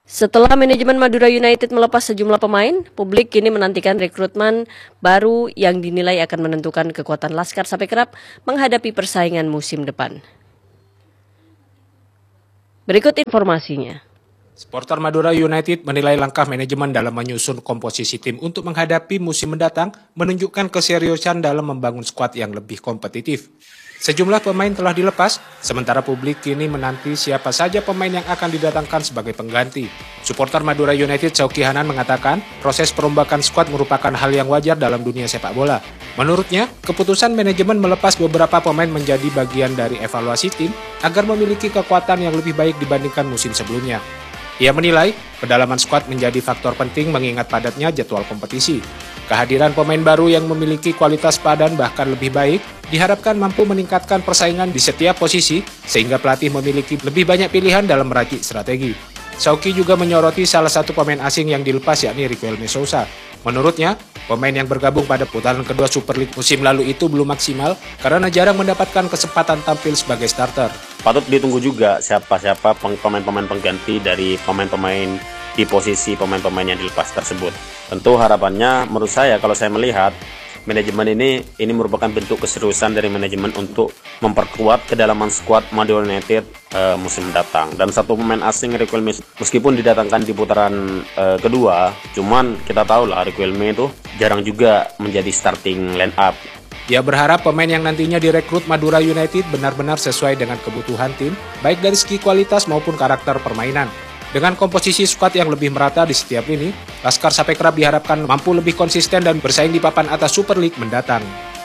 Setelah manajemen Madura United melepas sejumlah pemain, publik kini menantikan rekrutmen baru yang dinilai akan menentukan kekuatan Laskar Sape Kerap menghadapi persaingan musim depan. Berikut informasinya. Supporter Madura United menilai langkah manajemen dalam menyusun komposisi tim untuk menghadapi musim mendatang menunjukkan keseriusan dalam membangun skuad yang lebih kompetitif. Sejumlah pemain telah dilepas, sementara publik kini menanti siapa saja pemain yang akan didatangkan sebagai pengganti. Supporter Madura United Sauki Hanan mengatakan, proses perombakan skuad merupakan hal yang wajar dalam dunia sepak bola. Menurutnya, keputusan manajemen melepas beberapa pemain menjadi bagian dari evaluasi tim agar memiliki kekuatan yang lebih baik dibandingkan musim sebelumnya. Ia menilai, pendalaman skuad menjadi faktor penting mengingat padatnya jadwal kompetisi. Kehadiran pemain baru yang memiliki kualitas padan bahkan lebih baik, diharapkan mampu meningkatkan persaingan di setiap posisi, sehingga pelatih memiliki lebih banyak pilihan dalam meracik strategi. Sauki juga menyoroti salah satu pemain asing yang dilepas yakni Riquelme Sousa. Menurutnya, pemain yang bergabung pada putaran kedua Super League musim lalu itu belum maksimal karena jarang mendapatkan kesempatan tampil sebagai starter. Patut ditunggu juga siapa-siapa pemain-pemain pengganti dari pemain-pemain di posisi pemain-pemain yang dilepas tersebut. Tentu harapannya, menurut saya kalau saya melihat, manajemen ini merupakan bentuk keseriusan dari manajemen untuk memperkuat kedalaman skuad Madura United musim mendatang. Dan satu pemain asing Riquelme meskipun didatangkan di putaran kedua, cuman kita tahu lah Riquelme itu jarang juga menjadi starting line up. Ia berharap pemain yang nantinya direkrut Madura United benar-benar sesuai dengan kebutuhan tim, baik dari segi kualitas maupun karakter permainan. Dengan komposisi skuad yang lebih merata di setiap lini, Laskar Sape Kerap diharapkan mampu lebih konsisten dan bersaing di papan atas Super League mendatang.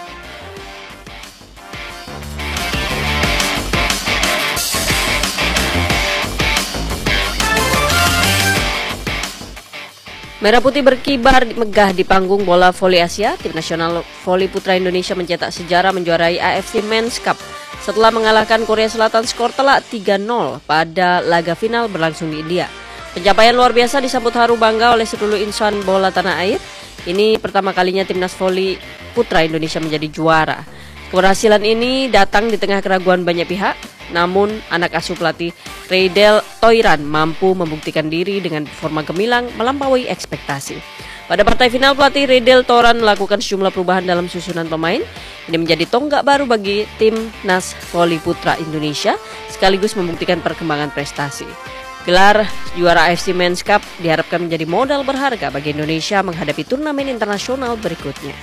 Merah Putih berkibar megah di panggung bola voli Asia. Tim nasional voli putra Indonesia mencetak sejarah menjuarai AFC Men's Cup setelah mengalahkan Korea Selatan skor telak 3-0 pada laga final berlangsung di India. Pencapaian luar biasa disambut haru bangga oleh seluruh insan bola tanah air. Ini pertama kalinya timnas voli putra Indonesia menjadi juara. Keberhasilan ini datang di tengah keraguan banyak pihak, namun anak asuh pelatih Reidel Toiran mampu membuktikan diri dengan performa gemilang melampaui ekspektasi. Pada partai final, pelatih Reidel Toiran melakukan sejumlah perubahan dalam susunan pemain. Ini menjadi tonggak baru bagi timnas voli putra Indonesia, sekaligus membuktikan perkembangan prestasi. Gelar juara AFC Men's Cup diharapkan menjadi modal berharga bagi Indonesia menghadapi turnamen internasional berikutnya.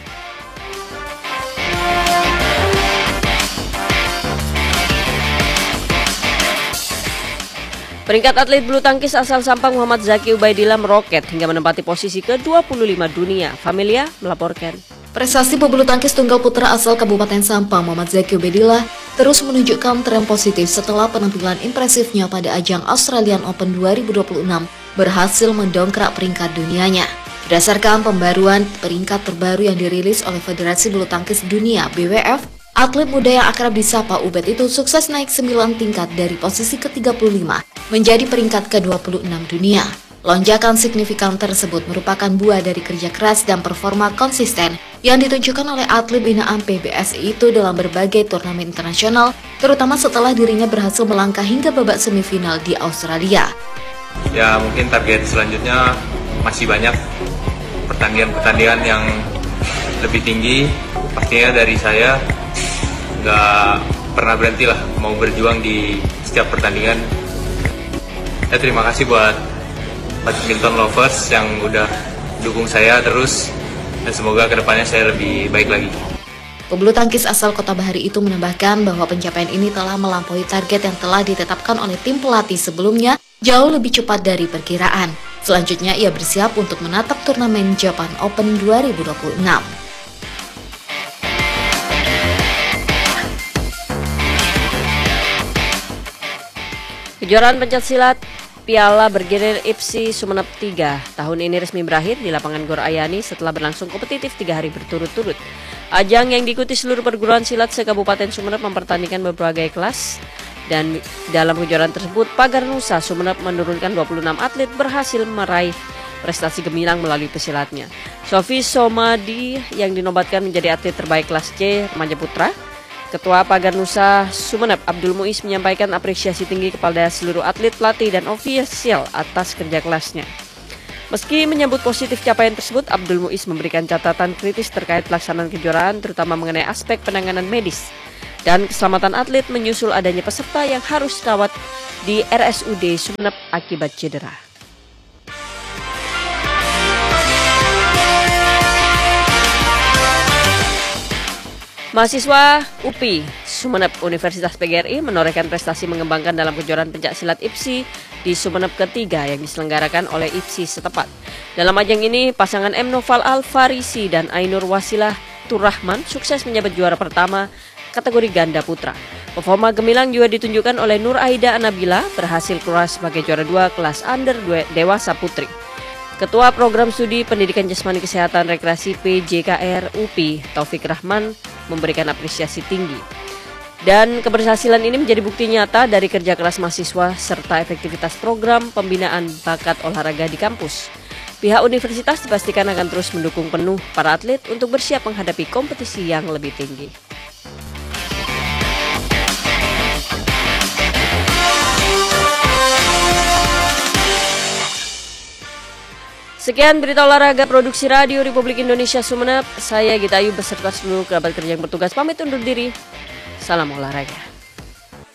Peringkat atlet bulu tangkis asal Sampang Muhammad Zaki Ubaidillah meroket hingga menempati posisi ke-25 dunia. Familia melaporkan. Prestasi pebulu tangkis tunggal putra asal Kabupaten Sampang Muhammad Zaki Ubaidillah terus menunjukkan tren positif setelah penampilan impresifnya pada ajang Australian Open 2026 berhasil mendongkrak peringkat dunianya. Berdasarkan pembaruan peringkat terbaru yang dirilis oleh Federasi Bulu Tangkis Dunia (BWF), atlet muda yang akrab disapa Ubed itu sukses naik 9 tingkat dari posisi ke-35 menjadi peringkat ke-26 dunia. Lonjakan signifikan tersebut merupakan buah dari kerja keras dan performa konsisten yang ditunjukkan oleh atlet binaan PBSI itu dalam berbagai turnamen internasional, terutama setelah dirinya berhasil melangkah hingga babak semifinal di Australia. Ya, mungkin target selanjutnya masih banyak pertandingan-pertandingan yang lebih tinggi. Pastinya dari saya nggak pernah berhenti lah, mau berjuang di setiap pertandingan. Ya, terima kasih buat badminton lovers yang udah dukung saya terus, dan semoga kedepannya saya lebih baik lagi. Pebulu tangkis asal Kota Bahari itu menambahkan bahwa pencapaian ini telah melampaui target yang telah ditetapkan oleh tim pelatih sebelumnya jauh lebih cepat dari perkiraan. Selanjutnya ia bersiap untuk menatap turnamen Japan Open 2026. Kejuaraan pencaksilat Piala Bergilir IPSI Sumeneb 3 tahun ini resmi berakhir di lapangan Gor Ayani setelah berlangsung kompetitif 3 hari berturut-turut. Ajang yang diikuti seluruh perguruan silat se-Kabupaten Sumeneb mempertandingkan berbagai kelas, dan dalam kejuaraan tersebut Pagar Nusa Sumeneb menurunkan 26 atlet berhasil meraih prestasi gemilang melalui pesilatnya. Sofi Somadi yang dinobatkan menjadi atlet terbaik kelas C remaja putra. Ketua Paganusa Sumeneb Abdul Muiz menyampaikan apresiasi tinggi kepada seluruh atlet, pelatih, dan ofisial atas kerja kerasnya. Meski menyambut positif capaian tersebut, Abdul Muiz memberikan catatan kritis terkait pelaksanaan kejuaraan, terutama mengenai aspek penanganan medis dan keselamatan atlet menyusul adanya peserta yang harus dirawat di RSUD Sumeneb akibat cedera. Mahasiswa UPI Sumeneb Universitas PGRI menorehkan prestasi mengembangkan dalam kejuaraan pencaksilat IPSI di Sumeneb ketiga yang diselenggarakan oleh IPSI setempat. Dalam ajang ini, pasangan M. Noval Al-Farisi dan Ainur Wasilah Turrahman sukses menjabat juara pertama kategori ganda putra. Performa gemilang juga ditunjukkan oleh Nur Aida Anabila berhasil keluar sebagai juara 2 kelas under dewasa putri. Ketua Program Studi Pendidikan Jasmani Kesehatan Rekreasi PJKR UPI Taufik Rahman memberikan apresiasi tinggi. Dan keberhasilan ini menjadi bukti nyata dari kerja keras mahasiswa serta efektivitas program pembinaan bakat olahraga di kampus. Pihak universitas dipastikan akan terus mendukung penuh para atlet untuk bersiap menghadapi kompetisi yang lebih tinggi. Sekian berita olahraga produksi Radio Republik Indonesia Sumeneb. Saya Gita Ayu beserta seluruh kerabat kerja yang bertugas pamit undur diri. Salam olahraga.